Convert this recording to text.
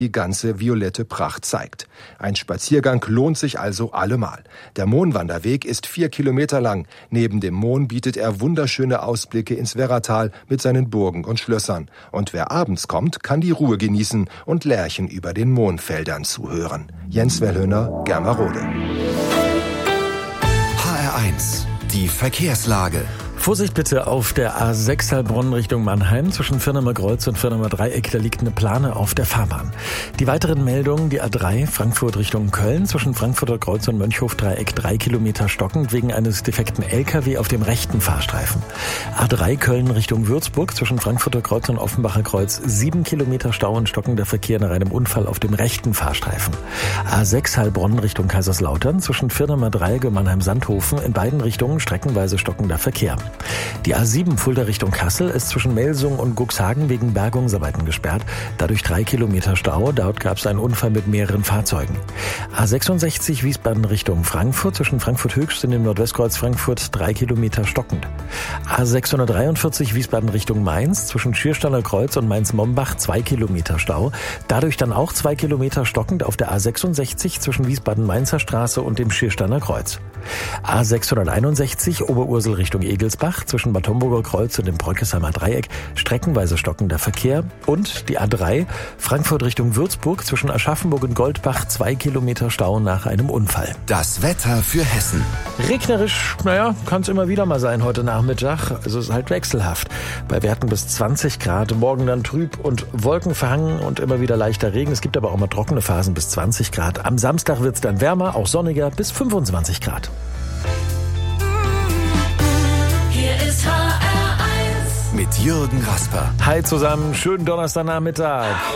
die ganze violette Pracht zeigt. Ein Spaziergang lohnt sich also allemal. Der Monwanderweg ist 4 Kilometer lang. Neben dem Mon bietet er wunderschöne Ausblicke ins Werratal mit seinen Burgen und Schlössern. Und wer abends kommt, kann die Ruhe genießen und Lerchen über den Monfeldern zuhören. Jens Wellhöhner, Germerode. HR1, die Verkehrslage. Vorsicht bitte auf der A6 Heilbronn Richtung Mannheim zwischen Firnemer Kreuz und Firnemer Dreieck, da liegt eine Plane auf der Fahrbahn. Die weiteren Meldungen, die A3 Frankfurt Richtung Köln zwischen Frankfurter Kreuz und Mönchhof Dreieck 3 Kilometer stockend wegen eines defekten LKW auf dem rechten Fahrstreifen. A3 Köln Richtung Würzburg zwischen Frankfurter Kreuz und Offenbacher Kreuz 7 Kilometer Stau und stockender Verkehr nach einem Unfall auf dem rechten Fahrstreifen. A6 Heilbronn Richtung Kaiserslautern zwischen Firnemer Dreieck und Mannheim-Sandhofen in beiden Richtungen streckenweise stockender Verkehr. Die A7 Fulda Richtung Kassel ist zwischen Melsung und Cuxhagen wegen Bergungsarbeiten gesperrt. Dadurch 3 Kilometer Stau. Dort gab es einen Unfall mit mehreren Fahrzeugen. A66 Wiesbaden Richtung Frankfurt zwischen Frankfurt Höchst und dem Nordwestkreuz Frankfurt 3 Kilometer stockend. A643 Wiesbaden Richtung Mainz zwischen Schiersteiner Kreuz und Mainz-Mombach 2 Kilometer Stau. Dadurch dann auch 2 Kilometer stockend auf der A66 zwischen Wiesbaden-Mainzer Straße und dem Schiersteiner Kreuz. A661 Oberursel Richtung Egelsbach zwischen Bad Homburger Kreuz und dem Bröckesheimer Dreieck streckenweise stockender Verkehr und die A3 Frankfurt Richtung Würzburg zwischen Aschaffenburg und Goldbach 2 Kilometer Stau nach einem Unfall. Das Wetter für Hessen. Regnerisch, kann es immer wieder mal sein heute Nachmittag. Also es ist halt wechselhaft. Bei Werten bis 20 Grad, morgen dann trüb und wolkenverhangen und immer wieder leichter Regen. Es gibt aber auch mal trockene Phasen bis 20 Grad. Am Samstag wird es dann wärmer, auch sonniger bis 25 Grad. Mit Jürgen Rasper. Hi zusammen, schönen Donnerstagnachmittag.